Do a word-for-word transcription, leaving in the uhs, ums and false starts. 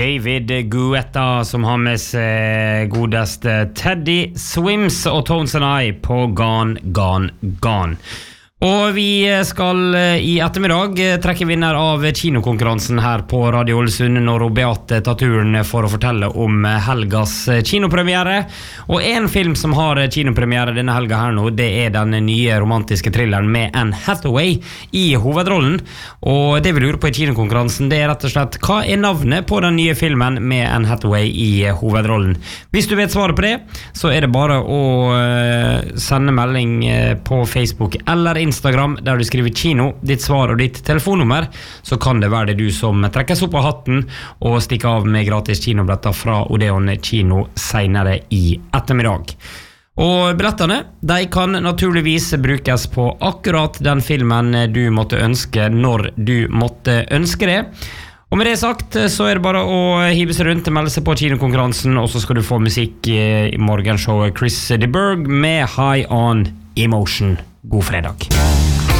David Guetta som har med seg godeste Teddy Swims og Tones and I på Gone, Gone, Gone. Og vi skal i ettermiddag trekke vinner av kinokonkurransen her på Radio Ålesund når Beate tar turen for å fortelle om helgas kinopremiere. Og en film som har kinopremiere denne helga her nå, det er den nye romantiske thrilleren med Anne Hathaway i hovedrollen. Og det vi lurer på i kinokonkurransen, det er rett og slett hva er navnet på den nye filmen med Anne Hathaway i hovedrollen. Hvis du vet svaret på det, så er det bare å sende melding på Facebook eller Instagram Instagram, der du skriver kino, ditt svar og ditt telefonnummer, så kan det være det du som trekkes opp av hatten og stikker av med gratis kinobilletter fra Odeon kino senere i ettermiddag. Og billettene, de kan naturligvis brukes på akkurat den filmen du måtte ønske når du måtte ønske det. Og med det sagt, så er det bare å hive seg rundt, melde seg på kinokonkurransen, og så skal du få musikk i morgenshowet Chris de Burgh med High on Emotion. God fredag.